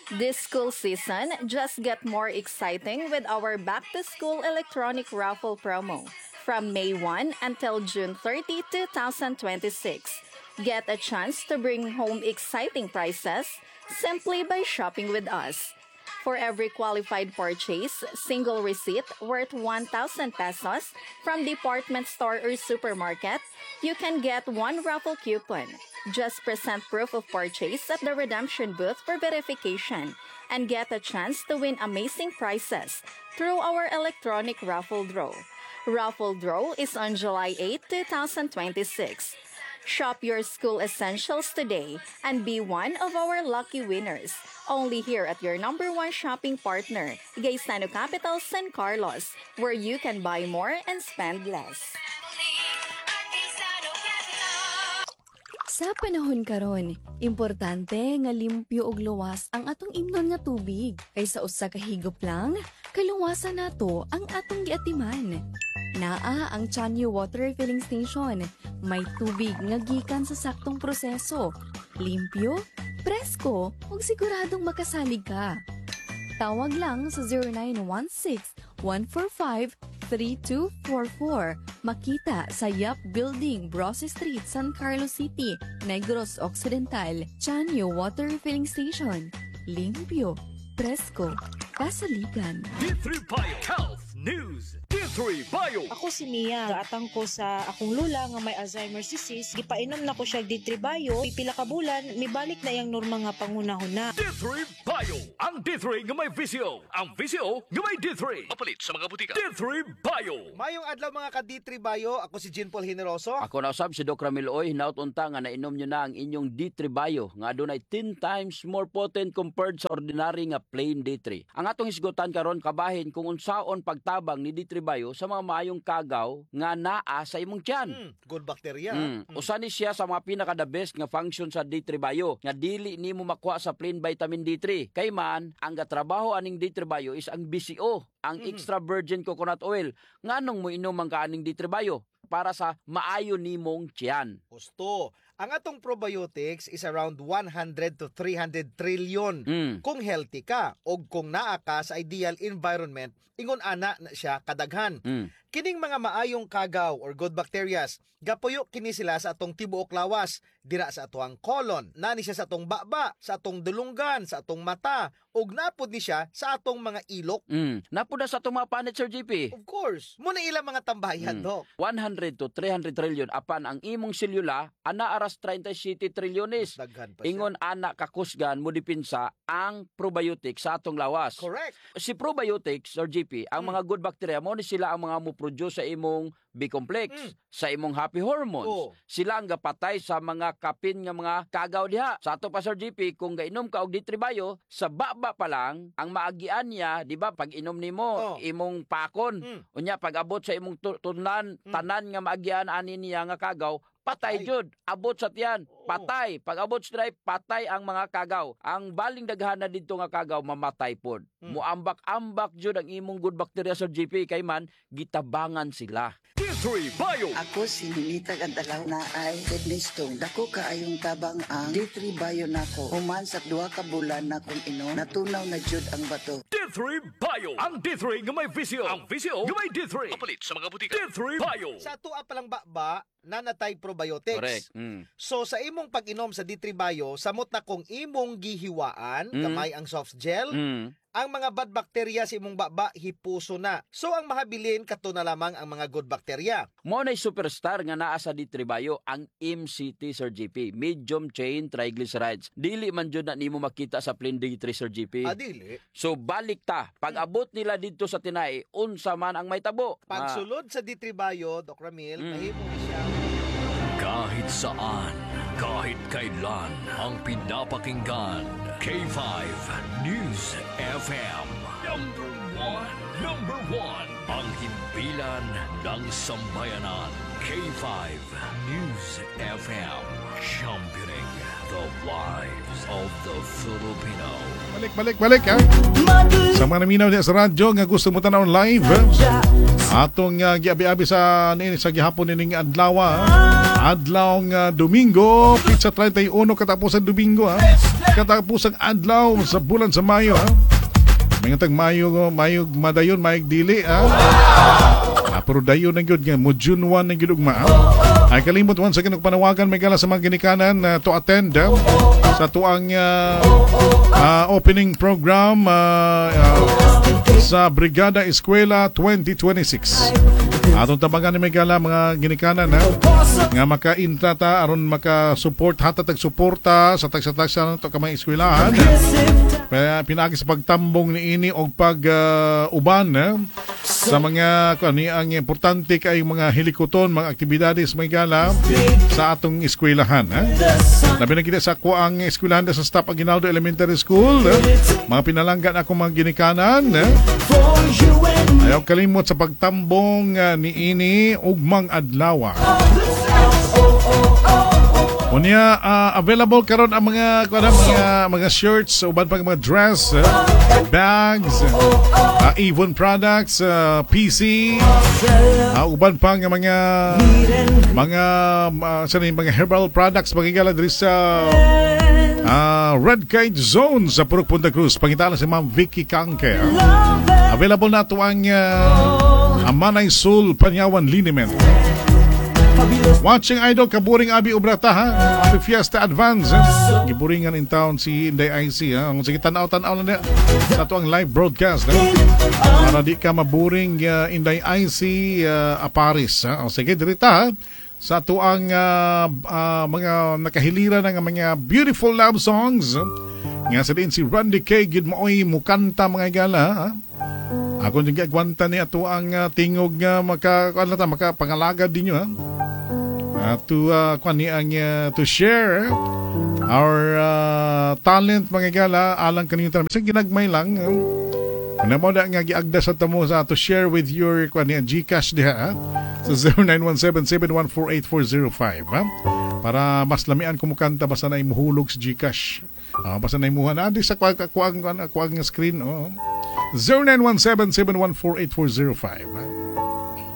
This school season just get more exciting with our back-to-school electronic raffle promo from May 1 until June 30, 2026. Get a chance to bring home exciting prizes simply by shopping with us. For every qualified purchase, single receipt worth 1,000 pesos from department store or supermarket, you can get one raffle coupon. Just present proof of purchase at the redemption booth for verification and get a chance to win amazing prizes through our electronic raffle draw. Raffle draw is on July 8, 2026. Shop your school essentials today and be one of our lucky winners. Only here at your number one shopping partner, Gaisano Capital San Carlos, where you can buy more and spend less. Sa panahon karon, importante nga limpyo ug luwas ang atong imnon nga tubig. Kaysa usa ka higop lang, kaluwasan nato ang atong giatiman. Naa ang Chanyo Water Refilling Station. May tubig nga gikan sa saktong proseso. Limpyo, presko, ug siguradong makasalig ka. Tawag lang sa 0916-145-3244. Makita sa Yap Building, Brose Street, San Carlos City, Negros Occidental. Chanyo Water Refilling Station. Limpyo, presko, kasaligan. D3 Bio Health News. D3 Bio. Ako si Mia. Gaatang ko sa akong lula nga may Alzheimer's disease. Gipainom na ko siya D3 Bio. Pipila ka bulan, mibalik na yang norma nga pangunahon na. D3 Bio. Ang D3 nga may visyo. Ang visyo nga may D3. Mapalit sa mga butika. D3 Bio. Mayong adlaw mga ka D3 Bio. Ako si Jean Paul Generoso. Ako na usab si Doc Ramil Oy. Nautunta nga nainom nyo na ang inyong D3 Bio nga adunay 10 times more potent compared sa ordinary nga plain D3. Ang atong hisgutan karon kabahin kung unsaon pagtabang ni D3 Bio sa mga maayong kagaw nga naa sa imong tiyan. Good bacteria. Usa ni siya sa mga pinaka-the best nga function sa D3 Bio nga dili nimo makuha sa plain vitamin D3. Kay man, ang gatrabaho aning D3 Bio is ang BCO, ang extra virgin coconut oil. Nganong mo inom ang kaaning D3 Bio? Para sa maayo nimong tiyan. Gusto. Ang atong probiotics is around 100 to 300 trillion kung healthy ka o kung naa ka sa ideal environment, ingon ana na siya kadaghan. Kining mga maayong kagaw or good bacterias, gapuyo kini sila sa atong tibuok lawas, dira sa atong colon, nani siya sa atong baba, sa atong dulunggan, sa atong mata, ug napod ni siya sa atong mga ilok. Napod na sa atong mga panit, Sir GP. Of course. Muna ilang mga tambayan, Dok. 100 to 300 trillion apan ang imong selula ana aras 37 trilyones. Daghan pa siya. Ingon ana kakusgan mo dipinsa ang probiotic sa atong lawas. Correct. Si probiotics or GP, ang mga good bacteria mo ni sila ang mga mo-produce sa imong B-complex, sa imong happy hormones. Sila ang gapatay sa mga kapin nga mga kagaw diha. Sa ato pa Sir GP, kung gainom ka og D3 Bio, sa baba pa lang ang maagian niya, di ba, pag inom nimo imong pakon. Unya pag abot sa imong tunan, tanan nga maagian ani niya nga kagaw, patay jud, abot sa tiyan, patay. Pag abot sa drive, patay ang mga kagaw. Ang baling daghana dito nga kagaw, mamatay pod. Muambak-ambak jud ang imong good bacteria sa GP, kay man gitabangan sila. D3 Bio. Ako si Ninita Gandalaw na ay Ednistong. Dako kaayong tabang ang D3 Bio nako. Human sa 2 ka bulan na kung inom, natunaw na jud ang bato. D3 Bio. Ang D3 nga may visyo. Ang visyo nga may D3. Mapalit sa mga butika. D3 Bio. Sa tuwa pa lang baba, nanatay probiotics. Correct. So sa imong pag-inom sa D3 Bio, samot na kung imong gihiwaan, kamay ang soft gel, ang mga bad bacteria sa imong baba hipuso na. So ang mahabilin kato na lamang ang mga good bacteria. Mo na superstar nga naa sa D3 Bio ang MCT Sir GP, medium chain triglycerides. Dili man jud na nimo makita sa plain D3 Sir GP. Adili. So balik ta, pag abot nila dito sa tinai, unsa man ang may tabo. Pagsulod sa D3 Bio, Doc Ramil, mahimo ni siya. Kahit saan, kahit kailan, ang pinapakinggan. K5 News FM. Number one. Ang himpilan ng sambayanan. K5 News FM. Championing the lives of the Filipino. Balik ha. Sa mga naminaw niya sa radyo nga gusto mo tanaw live, atong giabi-abi sa gihapon nining adlaw, adlaw Domingo, pizza 31 katapusan Domingo ha. katapusang adlaw sa bulan sa Mayo. May tag Mayo madayon, mayog dili. Pero dayon na yun nga, mo June 1 na yun ugma. Ay kalimot once again panawagan may gala sa mga ginikanan to attend sa tuang opening program sa Brigada Eskwela 2026. Atong tabangan ni may gala mga ginikanan nga maka-intrata aron maka-support hatatag suporta sa tagsa-tagsa ng to kamay eskwelahan. Pinagi sa pagtambong ni ini og pag-uban sa mga ang importante kay mga hilikoton, mga aktibidades may gala sa atong eskwelahan. Labi na kita sa kuang eskwelahan sa Staff Aguinaldo Elementary School. Mga pinalanggan ako mga ginikanan. Ayaw kalimot sa pagtambong ni ini ugmang adlaw. Unya available karon ang mga shirts, uban pang mga dress, bags, Avon products, PC, uban pang mga herbal products magigala diri sa Red Kite Zone sa Purok Punta Cruz. Pangitala si Ma'am Vicky Kangke. Available na ito ang Amanay Soul Panyawan Liniment. Watching Idol, kaburing Abi Ubrata Happy Fiesta Advance giburingan in town si Inday IC Ang sige tanaw-tanaw na sa ito ang live broadcast para di ka maburing Inday IC Aparis sige dirita sa ito ang mga nakahilira ng mga beautiful love songs nga sa din si Randy K gid mooy mukanta mga gala ako yung gagwanta ni ato ang tingog makapangalaga din nyo to share our talent mga gala alang kanino tayo. Isang ginagmay lang na mo na nga giagda sa tamo sa to share with your Gcash diha sa 0917-714-8405 para mas lamian kumukanta basta na imuhulog sa Gcash basta na imuhan sa kuang screen 0917-714-8405